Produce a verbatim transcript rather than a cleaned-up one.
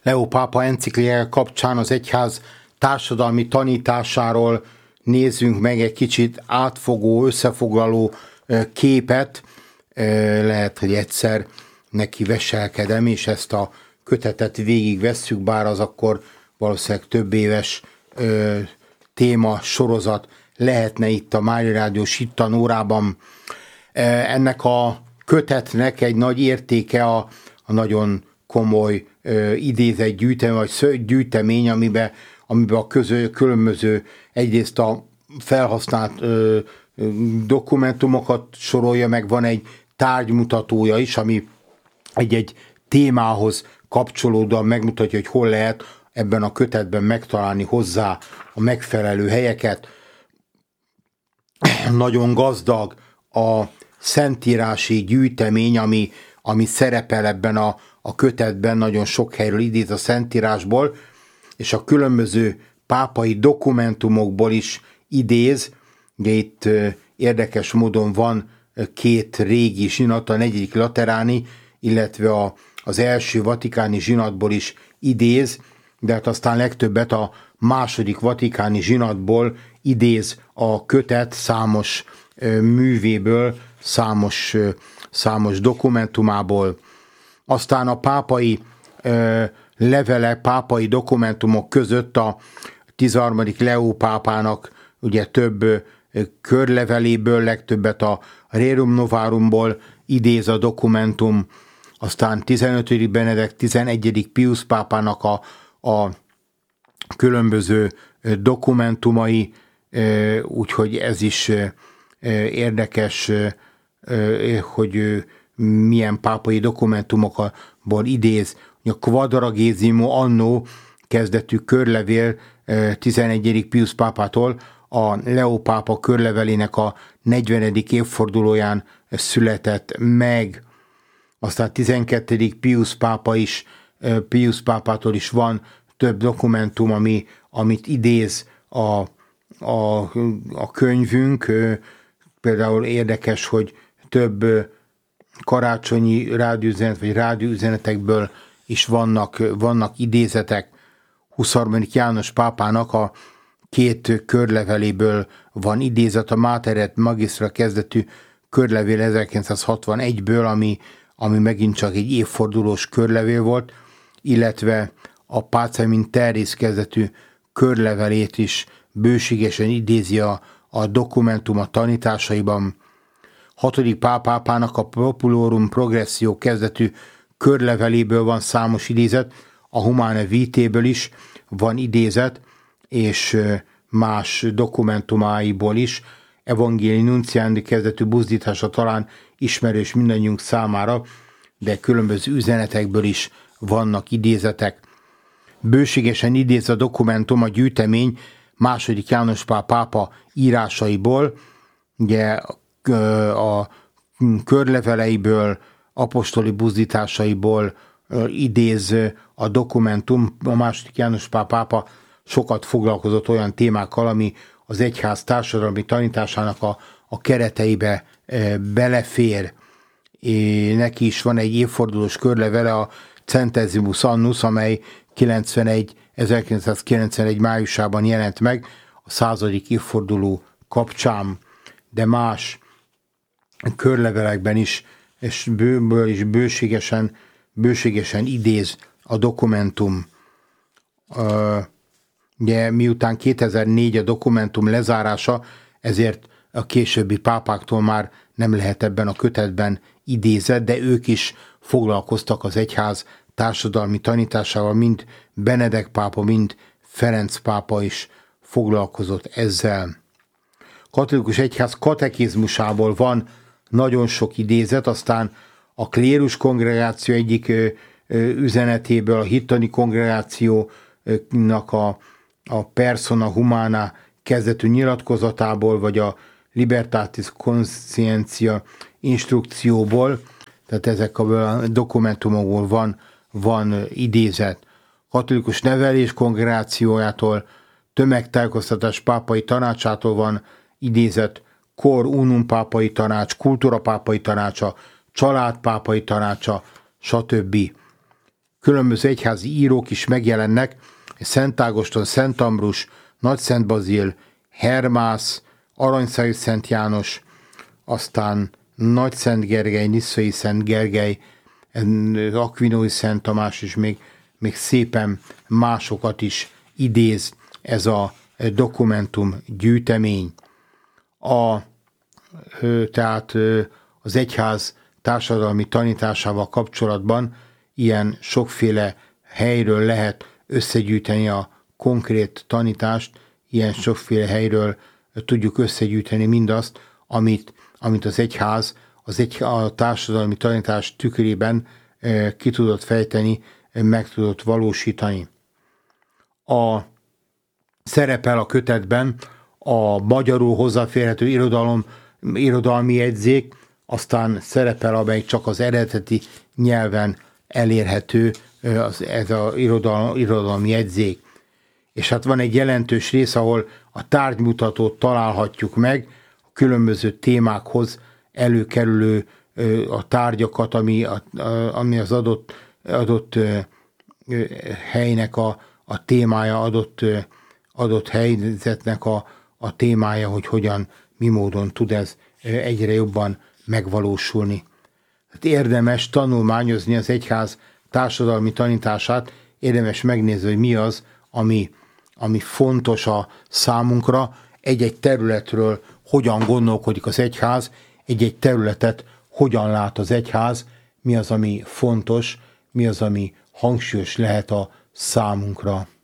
Leó pápa enciklikája kapcsán az egyház társadalmi tanításáról nézzünk meg egy kicsit átfogó, összefoglaló képet. Lehet, hogy egyszer neki veselkedem, és ezt a kötetet végigvesszük, bár az akkor valószínűleg több éves ö, téma sorozat lehetne itt a Mária Rádiós hittanórában. Ennek a kötetnek egy nagy értéke a, a nagyon komoly ö, idézett gyűjtemény, vagy gyűjtemény, amiben, amiben a közö, különböző egyrészt a felhasznált ö, ö, dokumentumokat sorolja, meg van egy tárgymutatója is, ami egy-egy témához kapcsolódóan megmutatja, hogy hol lehet ebben a kötetben megtalálni hozzá a megfelelő helyeket. Nagyon gazdag a szentírási gyűjtemény, ami, ami szerepel ebben a, a kötetben, nagyon sok helyről idéz a szentírásból, és a különböző pápai dokumentumokból is idéz. Ugye itt érdekes módon van két régi zsinat, a negyedik lateráni, illetve a, az első vatikáni zsinatból is idéz, de hát aztán legtöbbet a második vatikáni zsinatból idéz a kötet számos ö, művéből, számos, ö, számos dokumentumából. Aztán a pápai ö, levelek, pápai dokumentumok között a tizenharmadik Leó pápának ugye több ö, körleveléből, legtöbbet a Rerum Novarumból idéz a dokumentum, aztán tizenötödik Benedek, tizenegyedik Piusz pápának a, a különböző dokumentumai, úgyhogy ez is érdekes, hogy milyen pápai dokumentumokból idéz. A Quadragesimo anno kezdetű körlevél tizenegyedik Piusz pápától a Leó pápa körlevelének a negyvenedik évfordulóján született meg. Aztán tizenkettedik Piusz pápa is, Piusz pápától is van több dokumentum, ami, amit idéz a, a, a könyvünk. Például érdekes, hogy több karácsonyi rádióüzenet, vagy rádióüzenetekből is vannak, vannak idézetek. huszonharmadik János pápának a két körleveléből van idézet, a Mater et Magistra kezdetű körlevél ezerkilencszázhatvanegyből, ami, ami megint csak egy évfordulós körlevél volt, illetve a Pacem in Terris kezdetű körlevelét is bőségesen idézi a, a dokumentum a tanításaiban. Hatodik pápának a Populorum Progressio kezdetű körleveléből van számos idézet, a Humane Vitéből is van idézet, és más dokumentumáiból is. Evangelii Nunciandi kezdetű buzdítása talán ismerős mindannyiunk számára, de különböző üzenetekből is vannak idézetek. Bőségesen idéz a dokumentum, a gyűjtemény második János Pál pápa írásaiból, ugye a körleveleiből, apostoli buzdításaiból idéz a dokumentum. A második János Pál pápa sokat foglalkozott olyan témákkal, ami az egyház társadalmi tanításának a, a kereteibe e, belefér. É, neki is van egy évfordulós körlevele, a Centesimus Annus, amely ezerkilencszázkilencvenegy májusában jelent meg a századik évforduló kapcsán, de más körlevelekben is, és bőből is bőségesen, bőségesen idéz a dokumentum. Uh, Ugye miután kétezer-négy a dokumentum lezárása, ezért a későbbi pápáktól már nem lehet ebben a kötetben idézet, de ők is foglalkoztak az egyház társadalmi tanításával, mind Benedek pápa, mind Ferenc pápa is foglalkozott ezzel. Katolikus egyház katekizmusából van nagyon sok idézet, aztán a klérus kongregáció egyik üzenetéből, a hittani kongregációnak a a Persona Humana kezdetű nyilatkozatából, vagy a Libertatis Conscientia instrukcióból, tehát ezek a dokumentumokból van, van idézet. Katolikus nevelés kongregációjától, tömegtájékoztatás pápai tanácsától van idézet, Cor Unum pápai tanács, kultúra pápai tanácsa, család pápai tanácsa, stb. különböző egyházi írók is megjelennek, Szent Ágoston, Szent Ambrus, Nagy Szent Bazil, Hermász, Aranyszájú Szent János, aztán Nagy Szent Gergely, Nisszai Szent Gergely, Akvinói Szent Tamás, és még, még szépen másokat is idéz ez a dokumentum gyűjtemény. A, tehát az egyház társadalmi tanításával kapcsolatban ilyen sokféle helyről lehet összegyűjteni a konkrét tanítást, ilyen sokféle helyről tudjuk összegyűjteni mindazt, amit, amit az egyház az egy, a társadalmi tanítás tükrében ki tudott fejteni, meg tudott valósítani. A, szerepel a kötetben a magyarul hozzáférhető irodalom, irodalmi jegyzék, aztán szerepel, amely csak az eredeti nyelven elérhető, az, ez az irodalom, irodalmi jegyzék. És hát van egy jelentős rész, ahol a tárgymutatót találhatjuk meg, a különböző témákhoz előkerülő a tárgyakat, ami, a, ami az adott, adott helynek a, a témája, adott, adott helyzetnek a, a témája, hogy hogyan, mi módon tud ez egyre jobban megvalósulni. Hát érdemes tanulmányozni az egyház társadalmi tanítását, érdemes megnézni, hogy mi az, ami, ami fontos a számunkra, egy-egy területről hogyan gondolkodik az egyház, egy-egy területet hogyan lát az egyház, mi az, ami fontos, mi az, ami hangsúlyos lehet a számunkra.